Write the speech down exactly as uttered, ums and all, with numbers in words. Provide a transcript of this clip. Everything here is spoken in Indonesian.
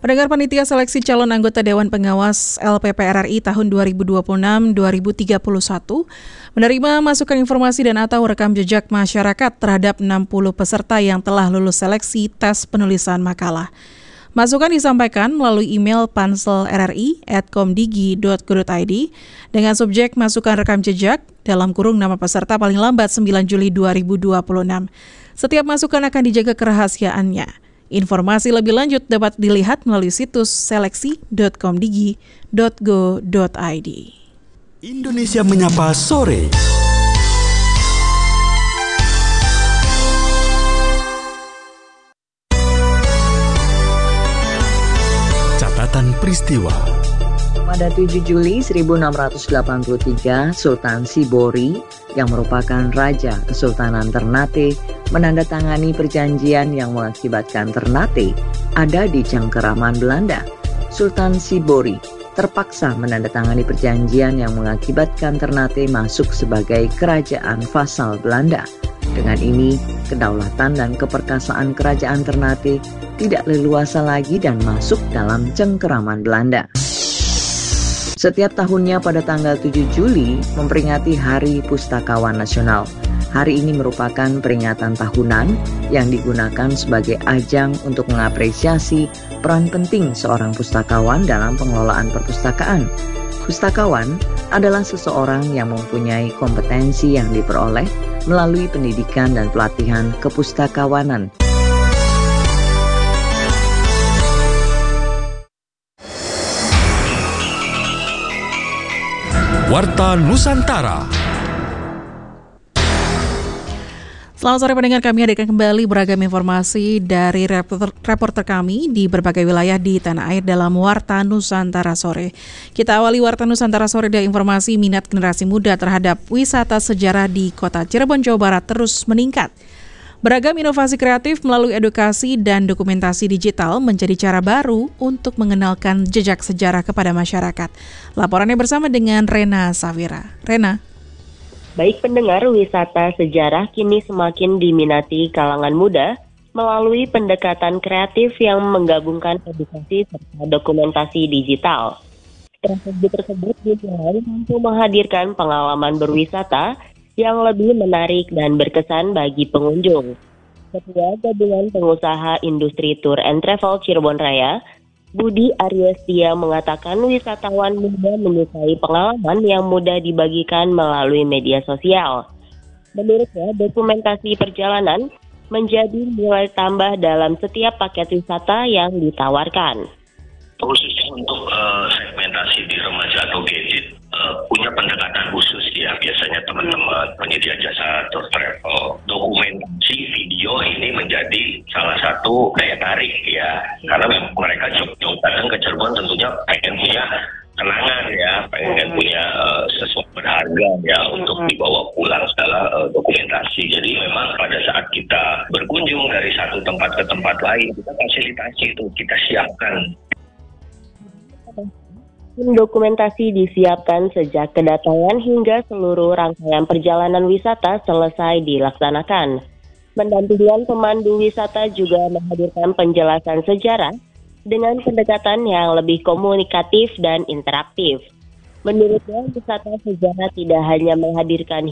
Pendengar Panitia Seleksi Calon Anggota Dewan Pengawas L P P R R I tahun dua ribu dua puluh enam sampai dua ribu tiga puluh satu menerima masukan informasi dan atau rekam jejak masyarakat terhadap enam puluh peserta yang telah lulus seleksi tes penulisan makalah. Masukan disampaikan melalui email pansel r r i at komdigi dot go dot i d dengan subjek masukan rekam jejak dalam kurung nama peserta paling lambat sembilan Juli dua ribu dua puluh enam. Setiap masukan akan dijaga kerahasiaannya. Informasi lebih lanjut dapat dilihat melalui situs seleksi dot komdigi dot go dot i d. Indonesia Menyapa Sore. Catatan peristiwa. Pada tujuh Juli seribu enam ratus delapan puluh tiga, Sultan Sibori yang merupakan Raja Kesultanan Ternate menandatangani perjanjian yang mengakibatkan Ternate ada di cengkeraman Belanda. Sultan Sibori terpaksa menandatangani perjanjian yang mengakibatkan Ternate masuk sebagai kerajaan vasal Belanda. Dengan ini, kedaulatan dan keperkasaan kerajaan Ternate tidak leluasa lagi dan masuk dalam cengkeraman Belanda. Setiap tahunnya pada tanggal tujuh Juli memperingati Hari Pustakawan Nasional. Hari ini merupakan peringatan tahunan yang digunakan sebagai ajang untuk mengapresiasi peran penting seorang pustakawan dalam pengelolaan perpustakaan. Pustakawan adalah seseorang yang mempunyai kompetensi yang diperoleh melalui pendidikan dan pelatihan kepustakawanan. Warta Nusantara. Selamat sore pendengar, kami hadirkan kembali beragam informasi dari reporter, reporter kami di berbagai wilayah di tanah air dalam Warta Nusantara Sore. Kita awali Warta Nusantara Sore dari informasi minat generasi muda terhadap wisata sejarah di kota Cirebon, Jawa Barat terus meningkat. Beragam inovasi kreatif melalui edukasi dan dokumentasi digital menjadi cara baru untuk mengenalkan jejak sejarah kepada masyarakat. Laporannya bersama dengan Rena Safira. Rena. Baik pendengar, wisata sejarah kini semakin diminati kalangan muda melalui pendekatan kreatif yang menggabungkan edukasi serta dokumentasi digital. Strategi tersebut dinilai mampu menghadirkan pengalaman berwisata yang lebih menarik dan berkesan bagi pengunjung. Ketua Gabungan Pengusaha Industri Tour and Travel Cirebon Raya, Budi Aryestia mengatakan wisatawan muda menyukai pengalaman yang mudah dibagikan melalui media sosial. Menurutnya, dokumentasi perjalanan menjadi nilai tambah dalam setiap paket wisata yang ditawarkan. Khususnya untuk uh, segmentasi di remaja atau gadget, uh, punya pendekatan khusus ya. Biasanya teman-teman penyedia jasa tour travel, dokumentasi video ini menjadi salah satu daya tarik ya. Karena mereka jauh-jauh datang ke Cirebon tentunya pengen punya kenangan ya, pengen punya uh, sesuatu berharga ya untuk dibawa pulang segala uh, dokumentasi. Jadi memang pada saat kita berkunjung dari satu tempat ke tempat lain, kita fasilitasi itu, kita siapkan. Tim dokumentasi disiapkan sejak kedatangan hingga seluruh rangkaian perjalanan wisata selesai dilaksanakan. Pendampingan pemandu wisata juga menghadirkan penjelasan sejarah dengan pendekatan yang lebih komunikatif dan interaktif. Menurutnya, wisata sejarah tidak hanya menghadirkan